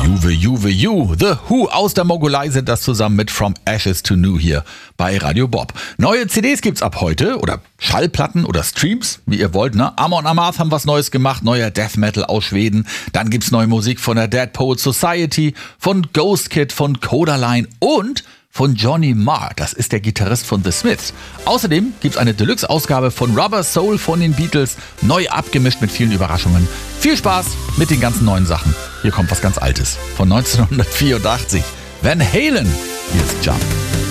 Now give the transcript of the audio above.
You. The Who aus der Mongolei sind das zusammen mit From Ashes to New hier bei Radio Bob. Neue CDs gibt's ab heute oder Schallplatten oder Streams, wie ihr wollt, ne? Amon Amarth haben was Neues gemacht, neuer Death Metal aus Schweden. Dann gibt's neue Musik von der Dead Poets Society, von Ghost Kid, von Codaline und von Johnny Marr. Das ist der Gitarrist von The Smiths. Außerdem gibt's eine Deluxe-Ausgabe von Rubber Soul von den Beatles, neu abgemischt mit vielen Überraschungen. Viel Spaß mit den ganzen neuen Sachen. Hier kommt was ganz Altes von 1984. Van Halen. Hier ist Jump.